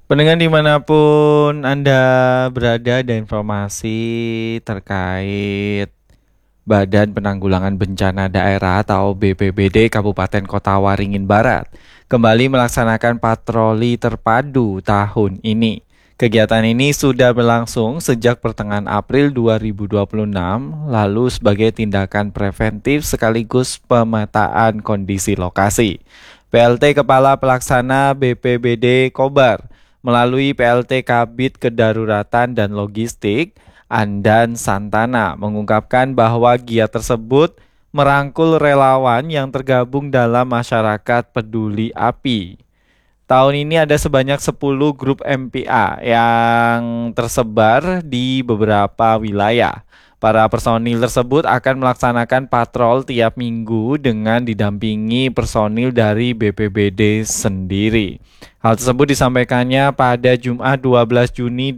Pendengar dimanapun Anda berada, ada informasi terkait Badan Penanggulangan Bencana Daerah atau BPBD Kabupaten Kota Waringin Barat kembali melaksanakan patroli terpadu tahun ini. Kegiatan ini sudah berlangsung sejak pertengahan April 2026, lalu sebagai tindakan preventif sekaligus pemetaan kondisi lokasi. PLT Kepala Pelaksana BPBD Kobar melalui PLT Kabid Kedaruratan dan Logistik, Andan Santana mengungkapkan bahwa giat tersebut merangkul relawan yang tergabung dalam masyarakat peduli api. Tahun ini ada sebanyak 10 grup MPA yang tersebar di beberapa wilayah. Para personil tersebut akan melaksanakan patrol tiap minggu dengan didampingi personil dari BPBD sendiri. Hal tersebut disampaikannya pada Jumat 12 Juni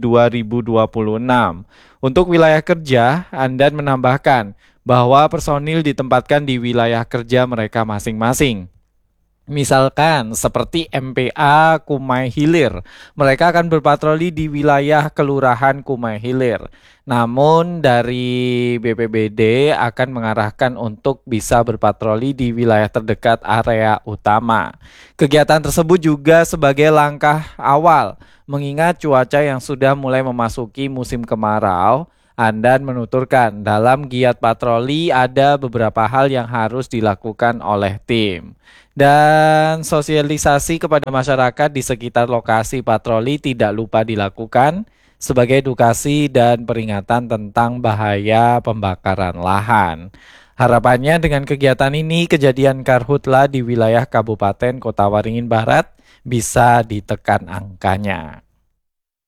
2026. Untuk wilayah kerja, Andan menambahkan bahwa personil ditempatkan di wilayah kerja mereka masing-masing. Misalkan seperti MPA Kumai Hilir, mereka akan berpatroli di wilayah Kelurahan Kumai Hilir. Namun dari BPBD akan mengarahkan untuk bisa berpatroli di wilayah terdekat area utama. Kegiatan tersebut juga sebagai langkah awal, mengingat cuaca yang sudah mulai memasuki musim kemarau. Andan menuturkan, dalam giat patroli ada beberapa hal yang harus dilakukan oleh tim. Dan sosialisasi kepada masyarakat di sekitar lokasi patroli tidak lupa dilakukan sebagai edukasi dan peringatan tentang bahaya pembakaran lahan. Harapannya dengan kegiatan ini kejadian karhutla di wilayah Kabupaten Kota Waringin Barat bisa ditekan angkanya.